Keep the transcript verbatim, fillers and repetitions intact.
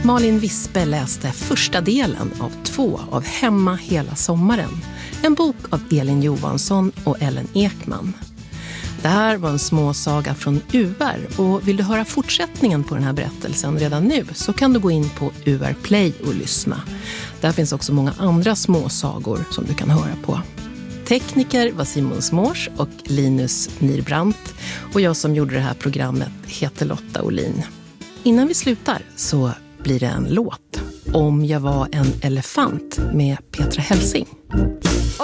Malin Wispe läste första delen av två av Hemma hela sommaren. En bok av Elin Johansson och Ellen Ekman. Det här var en småsaga från U R, och vill du höra fortsättningen på den här berättelsen redan nu så kan du gå in på U R Play och lyssna. Där finns också många andra småsagor som du kan höra på. Tekniker var Simon Smårs och Linus Nirbrandt, och jag som gjorde det här programmet heter Lotta Olin. Innan vi slutar så blir det en låt. Om jag var en elefant med Petra Helsing.